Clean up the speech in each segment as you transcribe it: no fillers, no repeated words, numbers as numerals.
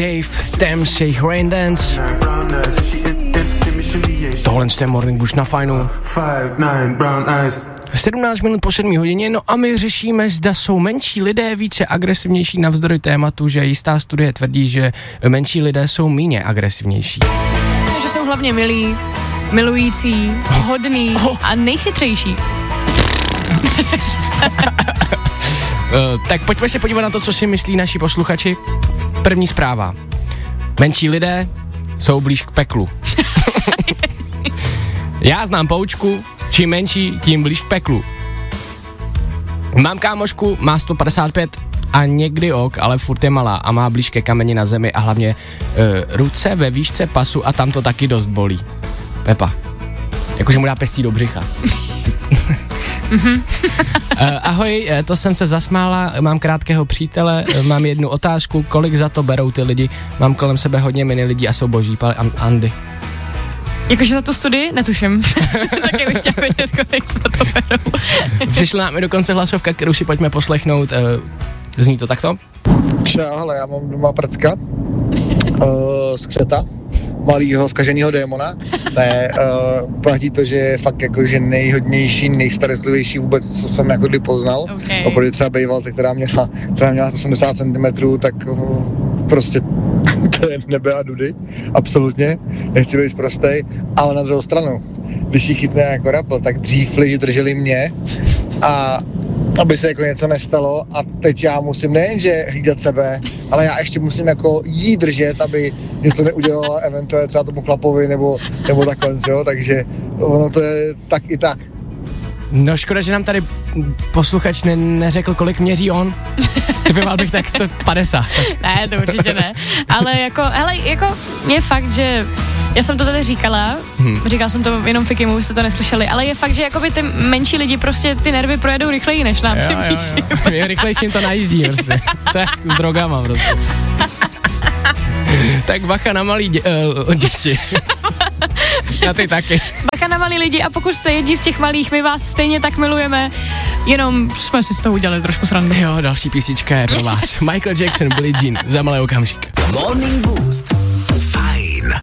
Dave, Thames, jejich Rain Dance. Tohle je Morning Boost na Fajnu. 17 minut po 7 hodině, no a my řešíme, zda jsou menší lidé více agresivnější navzdory tématu, že jistá studie tvrdí, že menší lidé jsou méně agresivnější. Že jsou hlavně milí, milující, hodný a nejchytřejší. Tak pojďme se podívat na to, co si myslí naši posluchači. První zpráva. Menší lidé jsou blíž k peklu. Já znám poučku, čím menší, tím blíž k peklu. Mám kámošku, má 155 a někdy ale furt je malá a má blíž ke kameni na zemi a hlavně ruce ve výšce pasu a tam to taky dost bolí. Pepa. Jakože mu dá pestí do břicha. Ahoj, to jsem se zasmála, mám krátkého přítele, mám jednu otázku, kolik za to berou ty lidi, mám kolem sebe hodně mini lidí a jsou boží, Andy. Jakože za tu studii? Netuším. Taky bych chtěla vědět, kolik za to berou. Přišla nám dokonce hlasovka, kterou si pojďme poslechnout, zní to takto? Čau, hele, já mám doma prcka, skřeta, malýho zkaženýho démona. Ne, platí to, že je fakt jakože nejhodnější, nejstarostlivější vůbec, co jsem jako kdy poznal. Okay. Oproti třeba bejvalce, která měla 180 cm, tak prostě to je nebe a dudy, absolutně, nechci být prostej, ale na druhou stranu, když jí chytne jako rapl, tak dřív lidi drželi mě a aby se jako něco nestalo a teď já musím nejenže hlídat sebe, ale já ještě musím jako jí držet, aby něco neudělala eventuálně třeba tomu chlapovi nebo takhle, jo, takže ono to je tak i tak. No škoda, že nám tady posluchač neřekl, kolik měří on. Typoval bych tak 150. Ne, to určitě ne. Ale jako je fakt, že já jsem to tady říkala, říkal jsem to jenom Fikimu, vy jste to neslyšeli, ale je fakt, že jakoby ty menší lidi prostě ty nervy projedou rychleji, než nám ty píší. Je rychlejší jim to najíždí prostě. Tak s drogama prostě. Tak bacha na malý děti. Na ty taky. Bacha na malý lidi a pokud jste jedni z těch malých, my vás stejně tak milujeme, jenom jsme si z toho udělali trošku srandu. Jo, další písnička je pro vás. Michael Jackson, Billie Jean, za malý okamžik. Morning Boost. Fajn.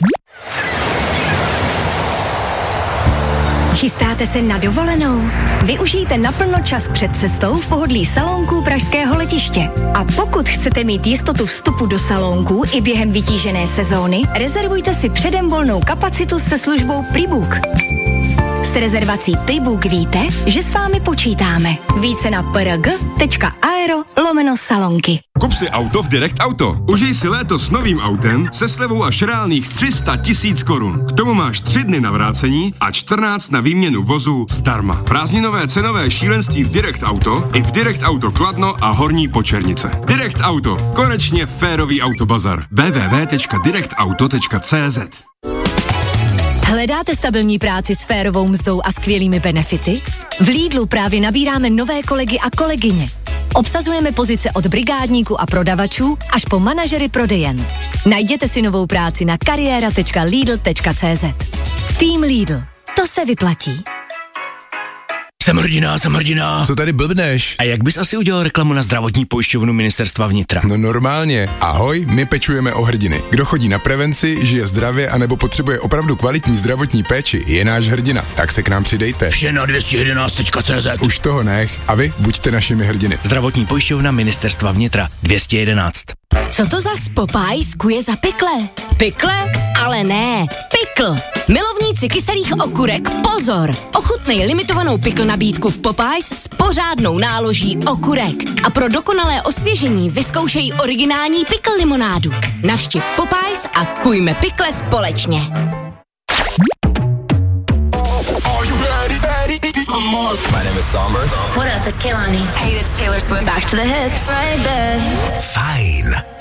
Chystáte se na dovolenou? Využijte naplno čas před cestou v pohodlí salónků pražského letiště. A pokud chcete mít jistotu vstupu do salónků i během vytížené sezóny, rezervujte si předem volnou kapacitu se službou Prebook. S rezervací Prebook víte, že s vámi počítáme. Více na prg.aero/salonky. Kup si auto v Direct Auto. Užij si léto s novým autem se slevou až reálných 300 000 korun. K tomu máš 3 dny na vrácení a 14 na výměnu vozu zdarma. Prázdninové cenové šílenství v Direct Auto i v Direct Auto Kladno a Horní Počernice. Direct Auto. Konečně férový autobazar. www.directauto.cz. Hledáte stabilní práci s férovou mzdou a skvělými benefity? V Lidlu právě nabíráme nové kolegy a kolegyně. Obsazujeme pozice od brigádníků a prodavačů až po manažery prodejen. Najděte si novou práci na kariéra.lidl.cz. Tým Lidl. To se vyplatí. Jsem hrdina. Co tady blbneš? A jak bys asi udělal reklamu na zdravotní pojišťovnu Ministerstva vnitra? No normálně. Ahoj, my pečujeme o hrdiny. Kdo chodí na prevenci, žije zdravě anebo potřebuje opravdu kvalitní zdravotní péči, je náš hrdina. Tak se k nám přidejte. Vše na 211.cz. Už toho nech. A vy buďte našimi hrdiny. Zdravotní pojišťovna Ministerstva vnitra 211. Co to zas Popeyes kuje za pikle? Pikle? Ale ne. Pikl. Milovníci kyselých okurek, pozor! Ochutnej limitovanou pikl nabídku v Popeyes s pořádnou náloží okurek. A pro dokonalé osvěžení vyzkoušej originální pikl limonádu. Navštiv Popeyes a kujme pikle společně. My name is Somber. What up, it's Kehlani. Hey, it's Taylor Swift. Back to the hits. Right back. Fajn.